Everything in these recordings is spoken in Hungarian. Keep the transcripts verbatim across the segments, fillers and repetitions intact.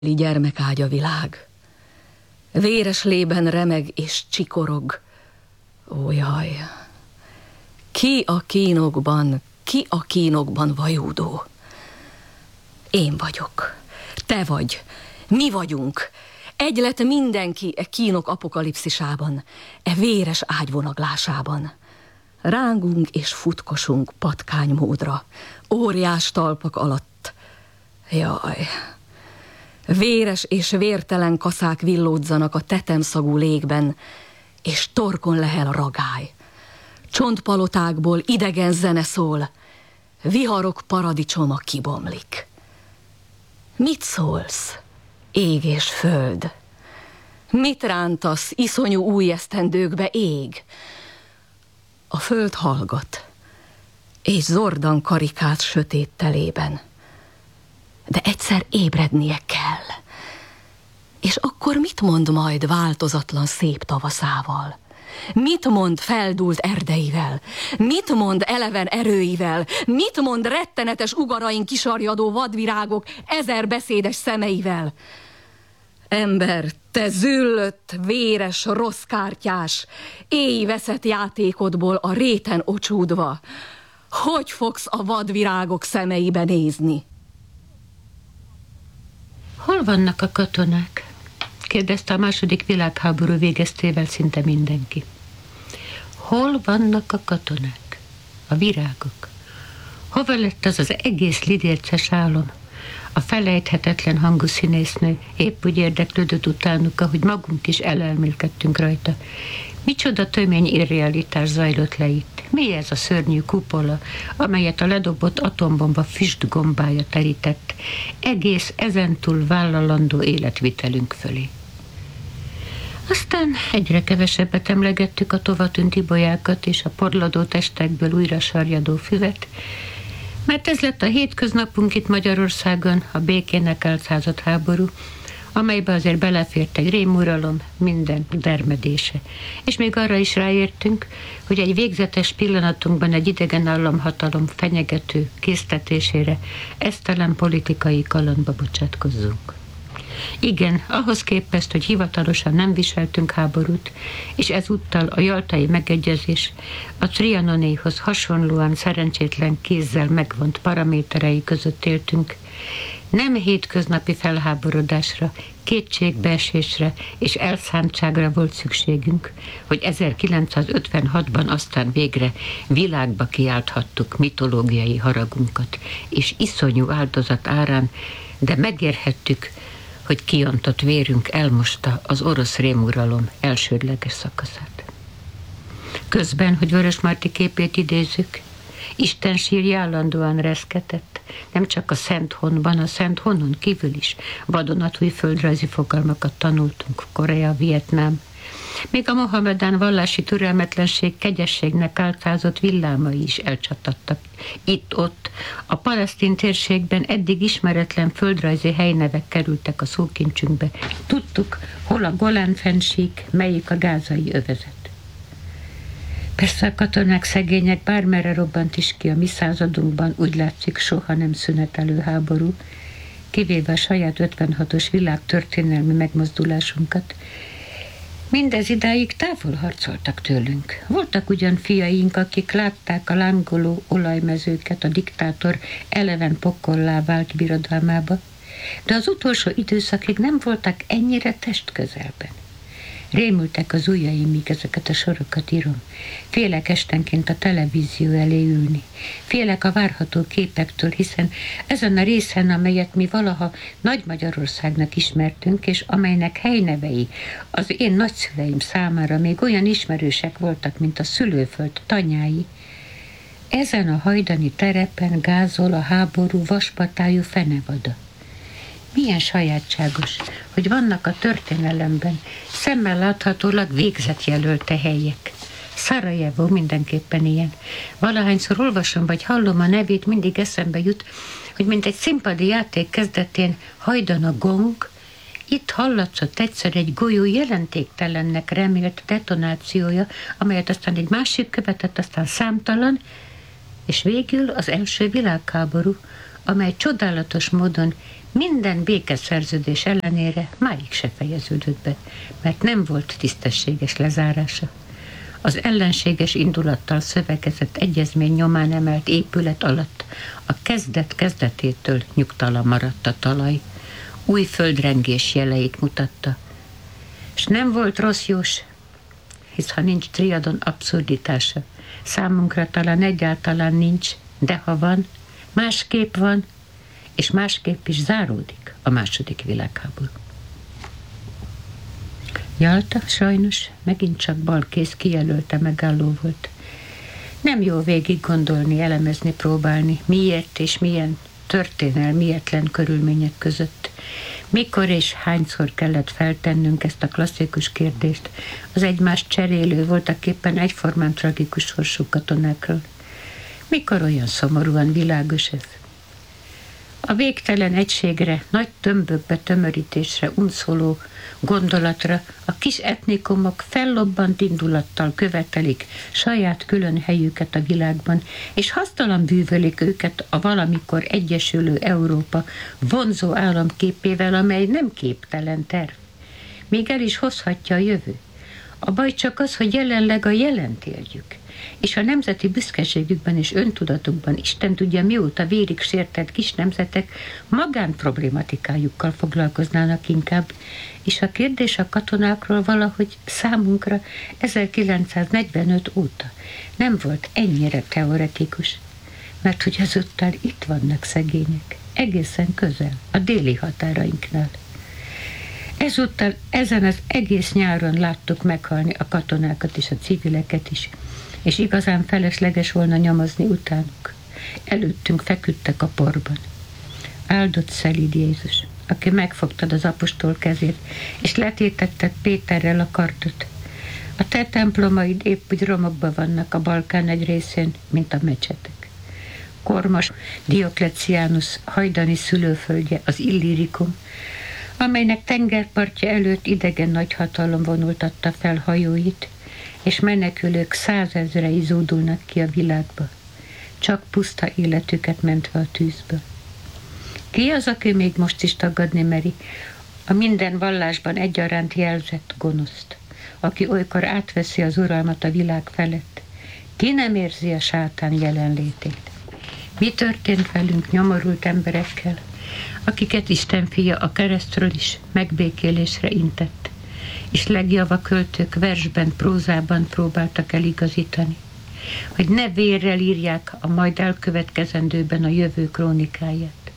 Gyermekágy a világ. Véres lében remeg és csikorog. Ó, jaj! Ki a kínokban, ki a kínokban vajúdó? Én vagyok. Te vagy. Mi vagyunk. Egy lett mindenki e kínok apokalipszisában, e véres ágyvonaglásában. Rángunk és futkosunk patkánymódra, óriás talpak alatt. Jaj! Véres és vértelen kaszák villódzanak a tetemszagú légben, és torkon lehel a ragály. Csontpalotákból idegen zene szól, viharok paradicsoma kibomlik. Mit szólsz, ég és föld? Mit rántasz iszonyú új esztendőkbe, ég? A föld hallgat, és zordan karikált sötét telében. De egyszer ébrednie kell. És akkor mit mond majd változatlan szép tavaszával? Mit mond feldúlt erdeivel? Mit mond eleven erőivel? Mit mond rettenetes ugarain kisarjadó vadvirágok ezer beszédes szemeivel? Ember, te züllött, véres, rossz kártyás, éj veszett játékodból a réten ocsúdva, hogy fogsz a vadvirágok szemeibe nézni? Hol vannak a katonák? Kérdezte a második világháború végeztével szinte mindenki. Hol vannak a katonák? A virágok? Hova lett az az egész lidérces álom? A felejthetetlen hangú színésznő épp úgy érdeklődött utánuk, ahogy magunk is elelmélkedtünk rajta. Micsoda tömény irrealitás zajlott le itt? Mi ez a szörnyű kupola, amelyet a ledobott atombomba füstgombája terített, egész ezentúl vállalandó életvitelünk fölé? Aztán egyre kevesebbet emlegettük a tovatűnt ibolyákat és a porladó testekből újra sarjadó füvet, mert ez lett a hétköznapunk itt Magyarországon, a békének álcázott háború, amelybe azért belefért egy rémuralom minden dermedése. És még arra is ráértünk, hogy egy végzetes pillanatunkban egy idegen államhatalom fenyegető késztetésére esztelen politikai kalandba bocsátkozzunk. Igen, ahhoz képest, hogy hivatalosan nem viseltünk háborút, és ezúttal a jaltai megegyezés a trianonéhoz hasonlóan szerencsétlen kézzel megvont paraméterei között éltünk, nem hétköznapi felháborodásra, kétségbeesésre és elszántságra volt szükségünk, hogy ezerkilencszázötvenhatban aztán végre világba kiálthattuk mitológiai haragunkat, és iszonyú áldozat árán, de megérhettük, hogy kiontott vérünk elmosta az orosz rémuralom elsődleges szakaszát. Közben, hogy Vörösmarty képét idézzük, Isten sírja állandóan reszketett, nem csak a Szent Honban, a Szent Honon kívül is vadonatúj földrajzi fogalmakat tanultunk, Korea, Vietnám. Még a mohamedán vallási türelmetlenség kegyességnek álcázott villámai is elcsattattak. Itt-ott a palesztin térségben eddig ismeretlen földrajzi helynevek kerültek a szókincsünkbe. Tudtuk, hol a Golán-fennsík, melyik a gázai övezet. Persze a katonák szegények bármerre robbant is ki a mi századunkban, úgy látszik soha nem szünetelő háború, kivéve a saját ötvenhatos világtörténelmi megmozdulásunkat. Mindez idáig távol harcoltak tőlünk. Voltak ugyan fiaink, akik látták a lángoló olajmezőket a diktátor eleven pokollá vált birodalmába, de az utolsó időszakig nem voltak ennyire testközelben. Rémültek az ujjaim, míg ezeket a sorokat írom. Félek estenként a televízió elé ülni. Félek a várható képektől, hiszen ezen a részen, amelyet mi valaha Nagy Magyarországnak ismertünk, és amelynek helynevei az én nagyszüleim számára még olyan ismerősek voltak, mint a szülőföld tanyái, ezen a hajdani terepen gázol a háború vaspatályú fenevada. Milyen sajátságos, hogy vannak a történelemben szemmel láthatólag végzetjelölte helyek. Szarajevó mindenképpen ilyen. Valahányszor olvasom vagy hallom a nevét, mindig eszembe jut, hogy mint egy színpadi játék kezdetén hajdan a gong, itt hallatszott egyszer egy golyó jelentéktelennek remélt detonációja, amelyet aztán egy másik követett, aztán számtalan, és végül az első világháború, amely csodálatos módon Minden békeszerződés ellenére máig se fejeződött be, mert nem volt tisztességes lezárása. Az ellenséges indulattal szövegezett egyezmény nyomán emelt épület alatt a kezdet kezdetétől nyugtalan maradt a talaj, új földrengés jeleit mutatta. S nem volt rossz jós, hisz ha nincs triadon abszurditása, számunkra talán egyáltalán nincs, de ha van, másképp van, és másképp is záródik a második világháború. Jalta sajnos megint csak balkész kijelölte megálló volt. Nem jó végig gondolni, elemezni, próbálni, miért és milyen történelmietlen körülmények között. Mikor és hányszor kellett feltennünk ezt a klasszikus kérdést az egymást cserélő, voltaképpen egyformán tragikus sorsú katonákról. Mikor olyan szomorúan világos ez? A végtelen egységre, nagy tömbökbe tömörítésre unszoló gondolatra a kis etnikumok fellobbant indulattal követelik saját külön helyüket a világban, és hasztalan bűvölik őket a valamikor egyesülő Európa vonzó államképével, amely nem képtelen terv. Még el is hozhatja a jövő. A baj csak az, hogy jelenleg a jelent éljük, és a nemzeti büszkeségükben és öntudatukban Isten tudja mióta vérig sértett kis nemzetek magánproblématikájukkal foglalkoznának inkább, és a kérdés a katonákról valahogy számunkra ezerkilencszáznegyvenöt óta nem volt ennyire teoretikus, mert hogy ezúttal itt vannak szegények, egészen közel, a déli határainknál. Ezúttal ezen az egész nyáron láttuk meghalni a katonákat és a civileket is, és igazán felesleges volna nyomozni utánuk. Előttünk feküdtek a porban. Áldott szelíd Jézus, aki megfogtad az apostol kezét, és letétetted Péterrel a kardot. A te templomaid épp úgy romokban vannak a Balkán egy részén, mint a mecsetek. Kormos Dioklecianus hajdani szülőföldje, az Illirikum, amelynek tengerpartja előtt idegen nagyhatalom vonultatta fel hajóit, és menekülők százezrei zúdulnak ki a világba, csak puszta életüket mentve a tűzből. Ki az, aki még most is tagadni meri a minden vallásban egyaránt jelzett gonoszt, aki olykor átveszi az uralmat a világ felett? Ki nem érzi a sátán jelenlétét? Mi történt velünk nyomorult emberekkel, akiket Isten fia a keresztről is megbékélésre intett, és legjava költők versben, prózában próbáltak eligazítani, hogy ne vérrel írják a majd elkövetkezendőben a jövő krónikáját.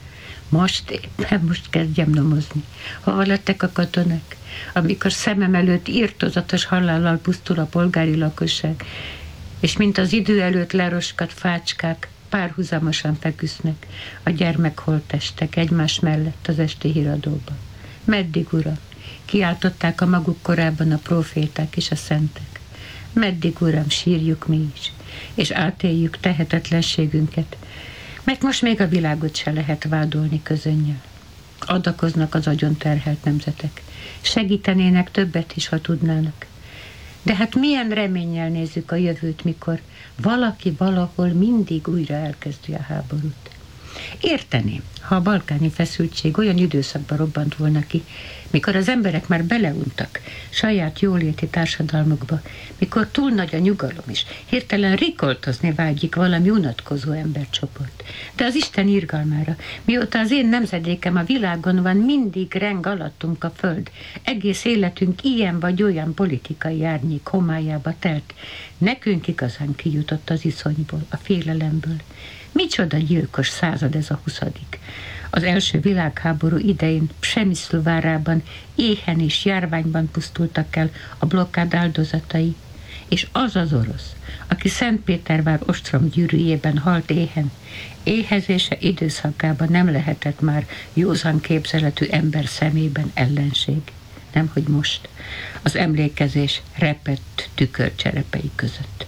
Most, éppen most kezdjem nyomozni. Ha lettek a katonák, amikor szemem előtt írtózatos halállal pusztul a polgári lakosság, és mint az idő előtt leroskat fácskák párhuzamosan feküsznek a gyermekholttestek egymás mellett az esti híradóban. Meddig, Uram? Kiáltották a maguk korában a proféták és a szentek. Meddig, Uram, sírjuk mi is, és átéljük tehetetlenségünket, mert most még a világot se lehet vádolni közönnyel. Adakoznak az agyon terhelt nemzetek. Segítenének többet is, ha tudnának. De hát milyen reménnyel nézzük a jövőt, mikor valaki valahol mindig újra elkezdi a háborút. Érteném, ha a balkáni feszültség olyan időszakban robbant volna ki, mikor az emberek már beleuntak saját jóléti társadalmukba, mikor túl nagy a nyugalom is, hirtelen rikoltozni vágyik valami unatkozó embercsoport. De az Isten irgalmára, mióta az én nemzedékem a világon van, mindig reng alattunk a föld, egész életünk ilyen vagy olyan politikai árnyék homályába telt, nekünk igazán kijutott az iszonyból, a félelemből. Micsoda gyilkos század ez a huszadik. Az első világháború idején Przemyszl várában éhen és járványban pusztultak el a blokkád áldozatai, és az az orosz, aki Szentpétervár ostrom gyűrűjében halt éhen, éhezése időszakában nem lehetett már józan képzeletű ember szemében ellenség. Nemhogy most, az emlékezés repett tükörcserepei között.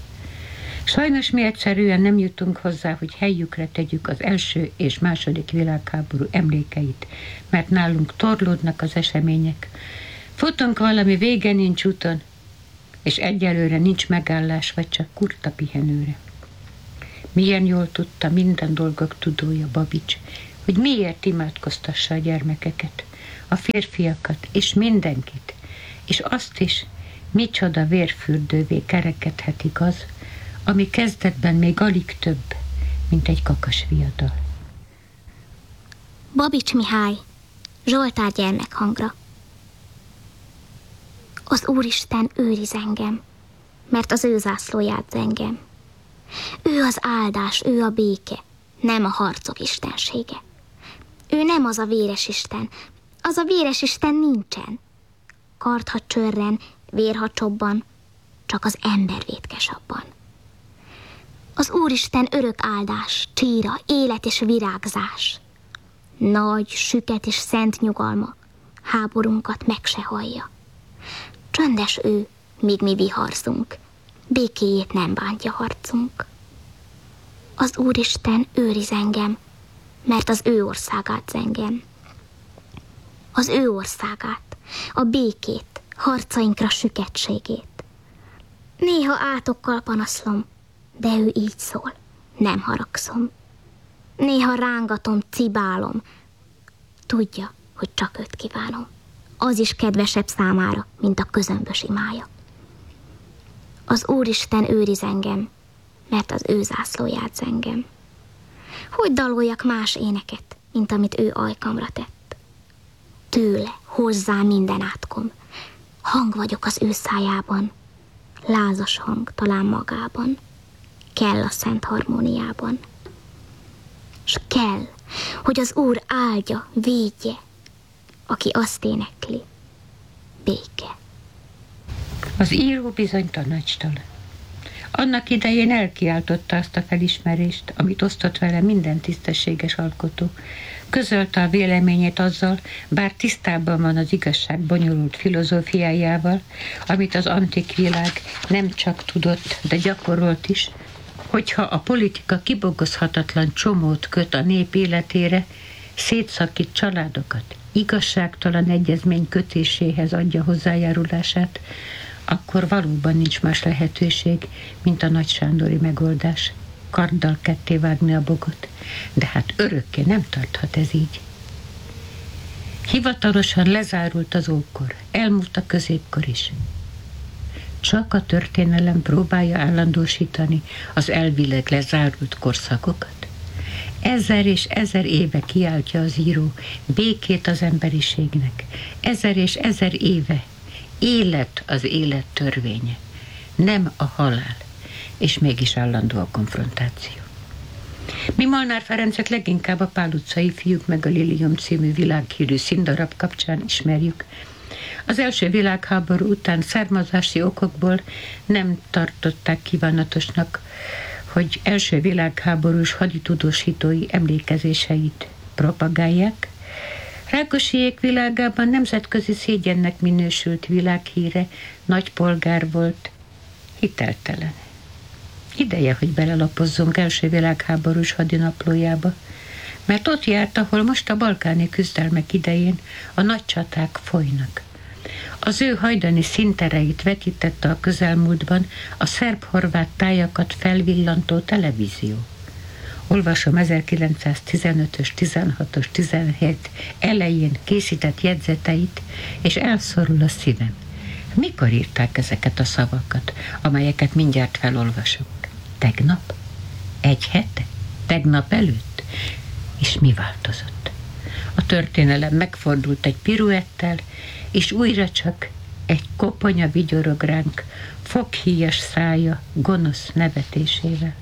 Sajnos mi egyszerűen nem jutunk hozzá, hogy helyükre tegyük az első és második világháború emlékeit, mert nálunk torlódnak az események. Futunk valami vége nincs úton, és egyelőre nincs megállás, vagy csak kurta pihenőre. Milyen jól tudta minden dolgok tudója Babics, hogy miért imádkoztassa a gyermekeket, a férfiakat és mindenkit, és azt is, micsoda vérfürdővé kerekedhetik az, ami kezdetben még alig több, mint egy kakas viadal. Babics Mihály, Zsoltár gyermekhangra. Az Úristen őriz engem, mert az ő zászlóját engem. Ő az áldás, ő a béke, nem a harcok istensége. Ő nem az a véres Isten, az a véres Isten nincsen. Kard, ha csörren, vér, ha csobban, csak az ember vétkes abban. Az Úristen örök áldás, csíra, élet és virágzás. Nagy, süket és szent nyugalma, háborunkat meg se hallja. Csöndes ő, míg mi viharzunk, békéjét nem bántja harcunk. Az Úristen őriz engem, mert az ő országát zengem. Az ő országát, a békét, harcainkra süketségét. Néha átokkal panaszlom, de ő így szól, nem haragszom. Néha rángatom, cibálom, tudja, hogy csak őt kívánom. Az is kedvesebb számára, mint a közömbös imája. Az Úristen őriz engem, mert az ő zászlóját zengem. Hogy daloljak más éneket, mint amit ő ajkamra tett? Tőle, hozzá minden átkom. Hang vagyok az ő szájában, lázas hang talán magában. Kell a szent harmóniában. S kell, hogy az Úr áldja, védje, aki azt énekli, béke. Az író bizony tanácstalan. Annak idején elkiáltotta azt a felismerést, amit osztott vele minden tisztességes alkotó. Közölte a véleményét azzal, bár tisztában van az igazság bonyolult filozófiájával, amit az antik világ nem csak tudott, de gyakorolt is, hogyha a politika kibogozhatatlan csomót köt a nép életére, szétszakít családokat, igazságtalan egyezmény kötéséhez adja hozzájárulását, akkor valóban nincs más lehetőség, mint a Nagy Sándori megoldás. Karddal ketté vágni a bogot, de hát örökké nem tarthat ez így. Hivatalosan lezárult az ókor, elmúlt a középkor is. Csak a történelem próbálja állandósítani az elvileg lezárult korszakokat. Ezer és ezer éve kiáltja az író békét az emberiségnek. Ezer és ezer éve élet az élet törvénye, nem a halál, és mégis állandó a konfrontáció. Mi Molnár Ferencet leginkább a Pál utcai fiúk meg a Lilium című világhírű színdarab kapcsán ismerjük. Az első világháború után származási okokból nem tartották kívánatosnak, hogy első világháborús haditudósítói emlékezéseit propagálják. Rákosiék világában nemzetközi szégyennek minősült világhíre, nagy polgár volt, hiteltelen. Ideje, hogy belelapozzunk első világháborús hadinaplójába, mert ott járt, ahol most a balkáni küzdelmek idején a nagy csaták folynak. Az ő hajdani színtereit vetítette a közelmúltban a szerb-horvát tájakat felvillantó televízió. Olvasom ezerkilencszáztizenötös, tizenhatos, tizenhét elején készített jegyzeteit, és elszorul a szívem. Mikor írták ezeket a szavakat, amelyeket mindjárt felolvasok? Tegnap? Egy hete? Tegnap előtt? És mi változott? A történelem megfordult egy piruettel, és újra csak egy koponya vigyorog ránk, foghíjas szája gonosz nevetésével.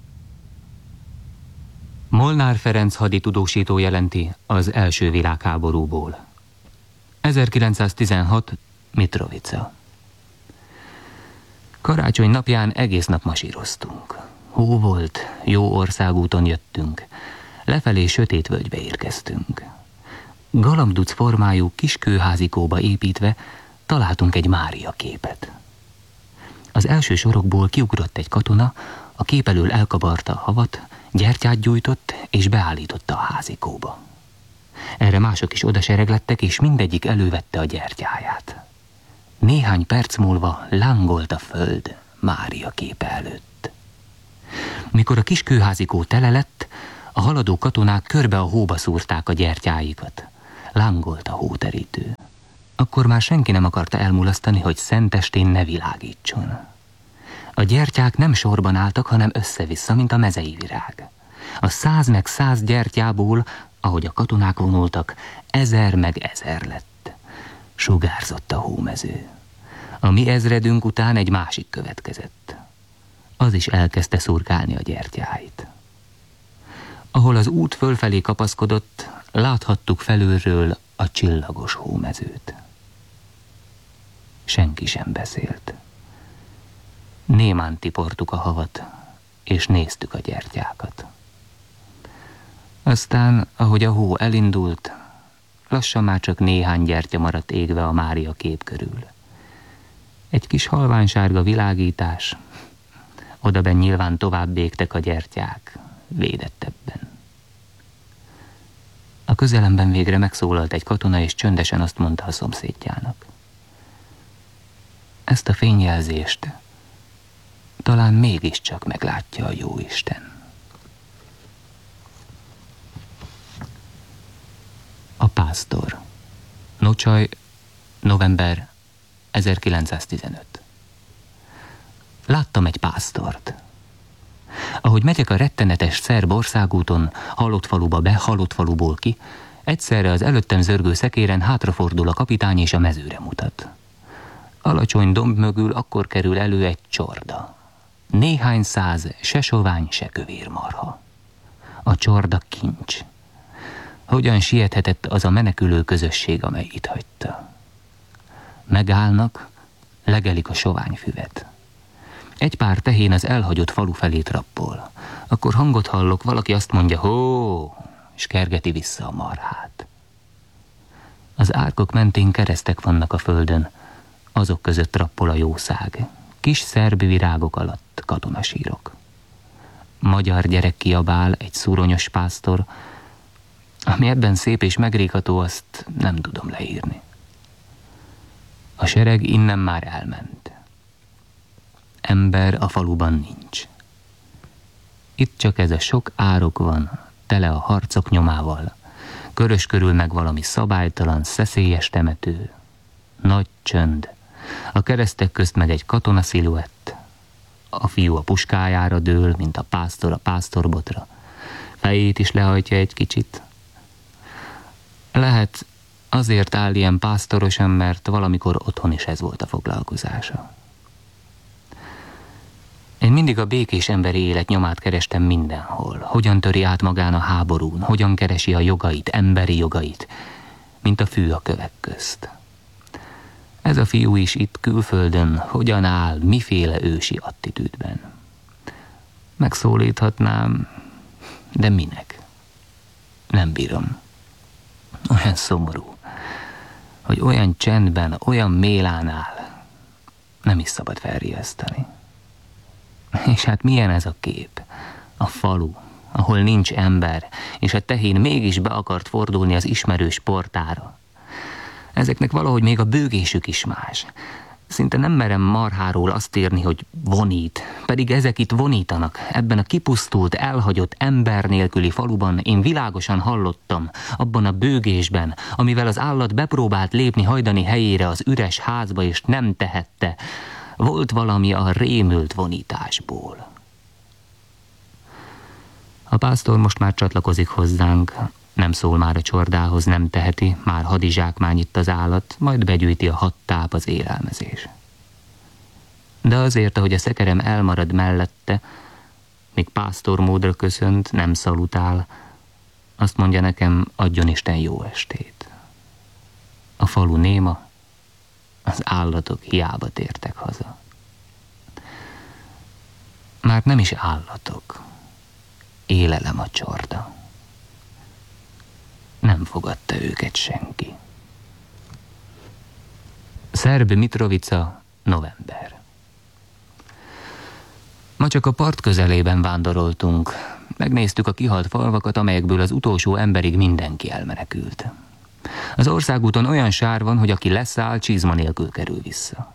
Molnár Ferenc haditudósító jelenti az első világháborúból. ezerkilencszáztizenhat. Mitrovica. Karácsony napján egész nap masíroztunk. Hó volt, jó országúton jöttünk. Lefelé sötét völgybe érkeztünk. Galamduc formájú kis kőházikóba építve találtunk egy Mária képet. Az első sorokból kiugrott egy katona, a kép elől elkavarta a havat, gyertyát gyújtott és beállította a házikóba. Erre mások is odasereglettek, és mindegyik elővette a gyertyáját. Néhány perc múlva lángolt a föld Mária képe előtt. Mikor a kis kőházikó tele lett, A haladó katonák körbe a hóba szúrták a gyertyáikat. Lángolt a hóterítő. Akkor már senki nem akarta elmulasztani, hogy szentestén ne világítson. A gyertyák nem sorban álltak, hanem össze-vissza, mint a mezei virág. A száz meg száz gyertyából, ahogy a katonák vonultak, ezer meg ezer lett. Sugárzott a hómező. A mi ezredünk után egy másik következett. Az is elkezdte szurkálni a gyertyáit. Ahol az út fölfelé kapaszkodott, láthattuk felülről a csillagos hómezőt. Senki sem beszélt. Némán tiportuk a havat, és néztük a gyertyákat. Aztán, ahogy a hó elindult, lassan már csak néhány gyertya maradt égve a Mária kép körül. Egy kis halványsárga világítás, odabenn nyilván tovább égtek a gyertyák, védettebben. A közelemben végre megszólalt egy katona, és csöndesen azt mondta a szomszédjának: ezt a fényjelzést talán mégiscsak meglátja a Jóisten. A pásztor. Nocsaj, november ezerkilencszáztizenöt. Láttam egy pásztort. Ahogy megyek a rettenetes szerb országúton, halott faluba be, halott faluból ki, egyszerre az előttem zörgő szekéren hátrafordul a kapitány és a mezőre mutat. Alacsony domb mögül akkor kerül elő egy csorda. Néhány száz, se sovány, se kövér marha. A csorda kincs. Hogyan siethetett az a menekülő közösség, amely itt hagyta? Megállnak, legelik a soványfüvet. Egy pár tehén az elhagyott falu felé trappol. Akkor hangot hallok, valaki azt mondja: hó, és kergeti vissza a marhát. Az árkok mentén keresztek vannak a földön, azok között trappol a jószág. Kis szerb virágok alatt katonasírok. Magyar gyerek kiabál, egy szúronyos pásztor. Ami ebben szép és megrékató, azt nem tudom leírni. A sereg innen már elment. Ember a faluban nincs. Itt csak ez a sok árok van, tele a harcok nyomával, körös körül meg valami szabálytalan, szeszélyes temető. Nagy csönd, a keresztek közt meg egy katona sziluett. A fiú a puskájára dől, mint a pásztor a pásztorbotra. Fejét is lehajtja egy kicsit. Lehet, azért áll ilyen pásztorosan, mert valamikor otthon is ez volt a foglalkozása. Én mindig a békés emberi élet nyomát kerestem mindenhol. Hogyan töri át magán a háborún, hogyan keresi a jogait, emberi jogait, mint a fű a kövek közt. Ez a fiú is itt külföldön hogyan áll, miféle ősi attitűdben. Megszólíthatnám, de minek? Nem bírom. Olyan szomorú, hogy olyan csendben, olyan mélán áll, nem is szabad felriasztani. És hát milyen ez a kép? A falu, ahol nincs ember, és a tehén mégis be akart fordulni az ismerős portára. Ezeknek valahogy még a bőgésük is más. Szinte nem merem marháról azt írni, hogy vonít, pedig ezek itt vonítanak. Ebben a kipusztult, elhagyott, ember nélküli faluban én világosan hallottam, abban a bőgésben, amivel az állat bepróbált lépni hajdani helyére az üres házba, és nem tehette. Volt valami a rémült vonításból. A pásztor most már csatlakozik hozzánk, nem szól már a csordához, nem teheti, már hadizsákmány itt az állat, majd begyűjti a hat táp az élelmezés. De azért, ahogy a szekerem elmarad mellette, míg pásztormódra köszönt, nem szalutál, azt mondja nekem: adjon Isten jó estét. A falu néma, az állatok hiába tértek haza. Már nem is állatok, élelem a csorda. Nem fogadta őket senki. Szerb Mitrovica, november. Ma csak a part közelében vándoroltunk. Megnéztük a kihalt falvakat, amelyekből az utolsó emberig mindenki elmenekült. Az országúton olyan sár van, hogy aki leszáll, csizma nélkül kerül vissza.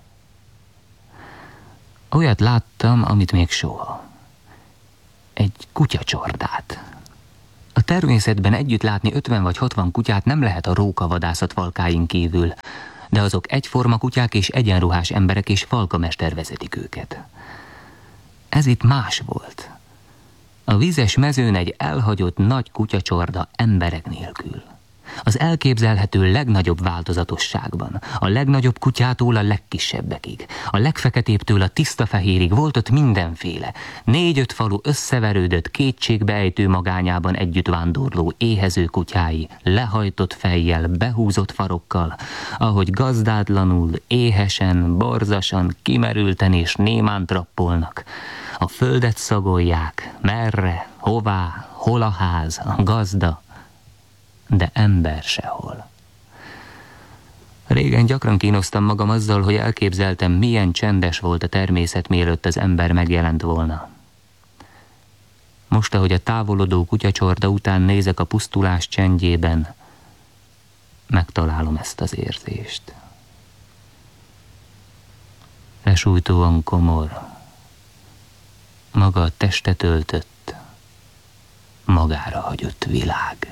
Olyat láttam, amit még soha. Egy kutyacsordát. A természetben együtt látni ötven vagy hatvan kutyát nem lehet a rókavadászat falkáin kívül, de azok egyforma kutyák és egyenruhás emberek és falkamester vezetik őket. Ez itt más volt. A vizes mezőn egy elhagyott nagy kutyacsorda emberek nélkül. Az elképzelhető legnagyobb változatosságban, a legnagyobb kutyától a legkisebbekig, a legfeketébtől a tiszta fehérig volt ott mindenféle, négy-öt falu összeverődött kétségbeejtő magányában együtt vándorló éhező kutyái, lehajtott fejjel, behúzott farokkal, ahogy gazdátlanul, éhesen, borzasan, kimerülten és némán trappolnak. A földet szagolják, merre, hová, hol a ház, a gazda, de ember sehol. Régen gyakran kínoztam magam azzal, hogy elképzeltem, milyen csendes volt a természet, mielőtt az ember megjelent volna. Most, ahogy a távolodó kutyacsorda után nézek a pusztulás csendjében, megtalálom ezt az érzést. Lesújtóan komor, maga a testet öltött, magára hagyott világ.